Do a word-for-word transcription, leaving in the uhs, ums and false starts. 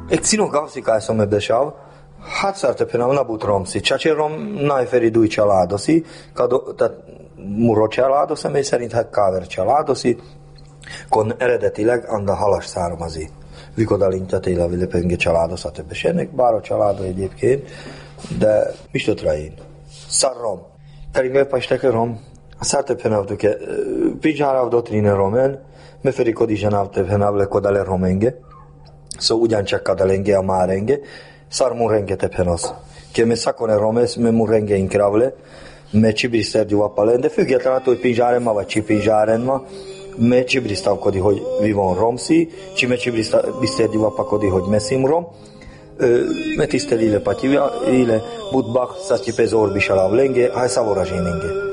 Ek cino gavsika e me beshav, hatszarte penam nabut romszi. Csacsé rom najferi dúj családoszi, tehát muro családos, személy szerint hát káver családoszi, kon eredetileg anda halas származi. Vikodalintja téla vilepenge családos, a többes. Ennek bár a családa egyébként, de mistotra én. Szar rom. Karingai pastek rom, szarte penav duke, pizsárav dotrine romen, meferi kodizsanav te penav le kodale romenge, szó ugyancsak kadalenge a márenge, szar mun rengete penasz. Ke me szakone romes, me mun renge inkravle, me csibriszter gyuvapalen, de független attól, hogy pizsáren ma, vagy csi pizsáren ma, me csibrisztavkodi, hogy vi van romszi, csi me csibriszter gyuvapakodi, hogy messzim rom, me tisztel ile patyivja, ile budbak, szatyi pezor bisaláv lenge, haj szavora zsénenge.